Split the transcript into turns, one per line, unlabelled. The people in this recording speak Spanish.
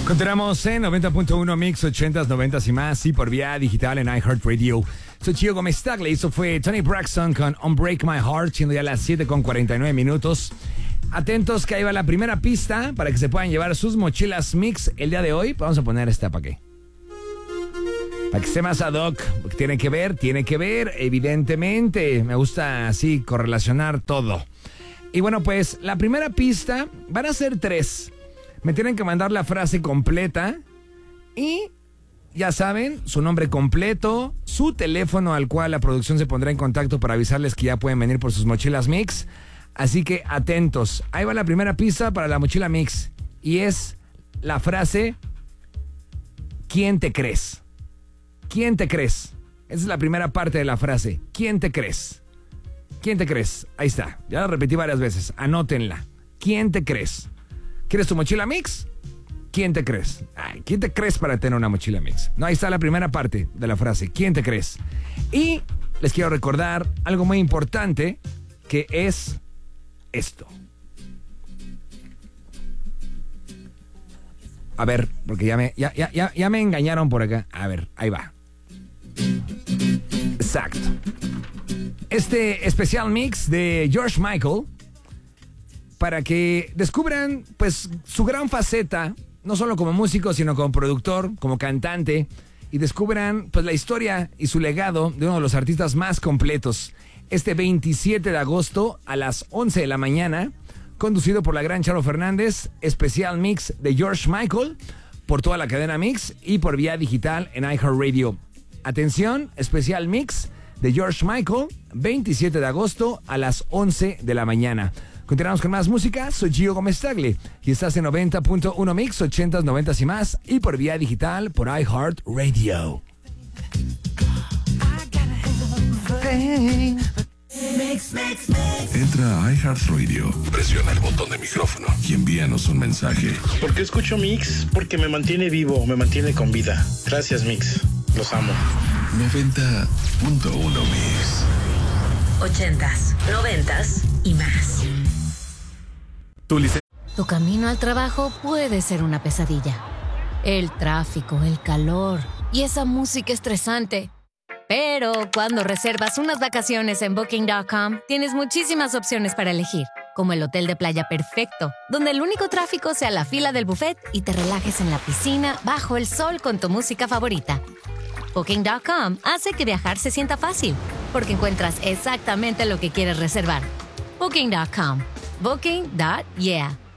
Continuamos en 90.1 Mix 80s, 90s y más, y por vía digital en iHeartRadio. Soy Gio Gómez Tagle, eso fue Tony Braxton con Unbreak My Heart, siendo ya las 7:49. Atentos que ahí va la primera pista para que se puedan llevar sus mochilas Mix el día de hoy. Vamos a poner esta para qué. Para que esté más ad hoc, porque tiene que ver, evidentemente. Me gusta así correlacionar todo. Y bueno, pues la primera pista van a ser 3. Me tienen que mandar la frase completa y ya saben, su nombre completo, su teléfono al cual la producción se pondrá en contacto para avisarles que ya pueden venir por sus mochilas Mix. Así que atentos. Ahí va la primera pista para la mochila Mix y es la frase ¿quién te crees? ¿Quién te crees? Esa es la primera parte de la frase. ¿Quién te crees? ¿Quién te crees? Ahí está. Ya la repetí varias veces. Anótenla. ¿Quién te crees? ¿Quieres tu mochila Mix? ¿Quién te crees? Ay, ¿quién te crees para tener una mochila Mix? No, ahí está la primera parte de la frase. ¿Quién te crees? Y les quiero recordar algo muy importante, que es esto. A ver, porque ya me engañaron por acá. A ver, ahí va. Exacto. Este especial mix de George Michael, para que descubran pues su gran faceta, no solo como músico, sino como productor, como cantante, y descubran pues la historia y su legado de uno de los artistas más completos. Este 27 de agosto a las 11 de la mañana, conducido por la gran Charo Fernández, especial mix de George Michael, por toda la cadena Mix y por vía digital en iHeartRadio. Atención, especial mix de George Michael, 27 de agosto a las 11 de la mañana. Continuamos con más música. Soy Gio Gómez Tagle y estás en 90.1 Mix, 80s, 90s y más, y por vía digital por iHeartRadio.
Entra a iHeartRadio, presiona el botón de micrófono y envíanos un mensaje.
¿Por qué escucho Mix? Porque me mantiene vivo, me mantiene con vida. Gracias, Mix. Los amo.
90.1 Mix.
80s, 90s y más.
Tu camino al trabajo puede ser una pesadilla. El tráfico, el calor y esa música estresante. Pero cuando reservas unas vacaciones en Booking.com, tienes muchísimas opciones para elegir, como el hotel de playa perfecto, donde el único tráfico sea la fila del buffet y te relajes en la piscina bajo el sol con tu música favorita. Booking.com hace que viajar se sienta fácil, porque encuentras exactamente lo que quieres reservar. Booking.com. Booking.yeah.